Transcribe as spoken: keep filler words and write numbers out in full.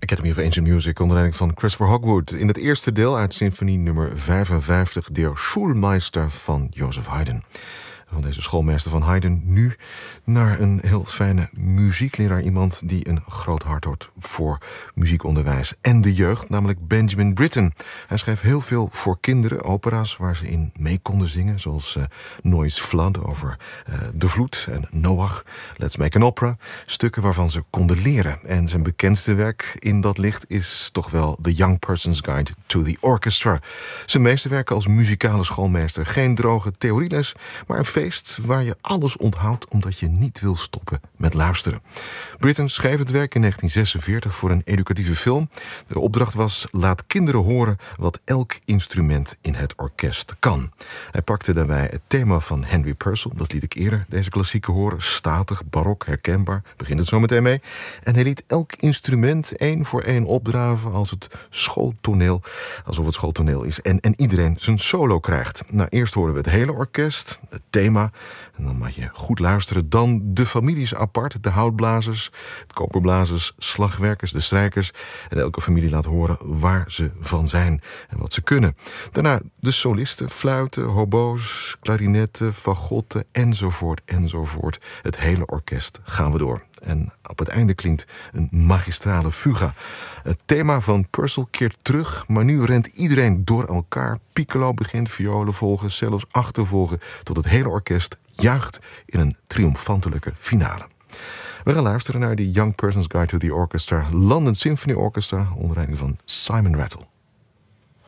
Academy of Ancient Music onder leiding van Christopher Hogwood. In het eerste deel uit symfonie nummer vijfenvijftig, Der Schulmeister van Joseph Haydn. Van deze schoolmeester van Haydn nu naar een heel fijne muziekleraar. Iemand die een groot hart heeft voor muziekonderwijs en de jeugd, namelijk Benjamin Britten. Hij schreef heel veel voor kinderen, opera's waar ze in mee konden zingen. Zoals uh, Noah's Flood over uh, de vloed en Noach, Let's Make an Opera. Stukken waarvan ze konden leren. En zijn bekendste werk in dat licht is toch wel The Young Person's Guide to the Orchestra. Zijn meeste werken als muzikale schoolmeester. Geen droge theorieles, maar een feest waar je alles onthoudt omdat je niet wil stoppen met luisteren. Britten schreef het werk in negentien zesenveertig voor een educatieve film. De opdracht was: laat kinderen horen wat elk instrument in het orkest kan. Hij pakte daarbij het thema van Henry Purcell, dat liet ik eerder deze klassieken horen, statig, barok, herkenbaar, begint het zo meteen mee. En hij liet elk instrument één voor één opdraven als het schooltoneel, alsof het schooltoneel is, en, en iedereen zijn solo krijgt. Nou, eerst horen we het hele orkest, het thema. En dan mag je goed luisteren. Dan de families apart. De houtblazers, de koperblazers, slagwerkers, de strijkers. En elke familie laat horen waar ze van zijn en wat ze kunnen. Daarna de solisten, fluiten, hobo's, klarinetten, fagotten, enzovoort, enzovoort. Het hele orkest gaan we door. En op het einde klinkt een magistrale fuga. Het thema van Purcell keert terug, maar nu rent iedereen door elkaar. Piccolo begint, violen volgen, cello's achtervolgen, tot het hele orkest juicht in een triomfantelijke finale. We gaan luisteren naar de Young Person's Guide to the Orchestra, London Symphony Orchestra, onder leiding van Simon Rattle.